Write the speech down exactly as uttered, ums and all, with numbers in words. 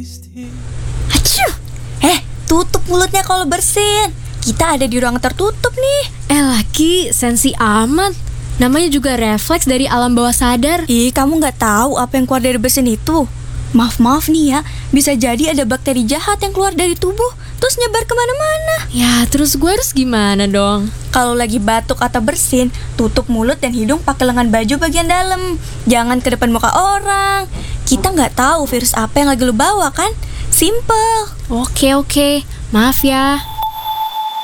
Acuh. Eh, tutup mulutnya kalau bersin. Kita ada di ruang tertutup nih. Eh laki, sensi amat. Namanya juga refleks dari alam bawah sadar. Ih, kamu gak tahu apa yang keluar dari bersin itu? Maaf-maaf nih ya, bisa jadi ada bakteri jahat yang keluar dari tubuh terus nyebar kemana-mana. Ya, terus gue harus gimana dong? Kalau lagi batuk atau bersin, tutup mulut dan hidung pakai lengan baju bagian dalam. Jangan ke depan muka orang. Kita nggak tahu virus apa yang lagi lu bawa kan? Simple. Oke, oke. Maaf ya.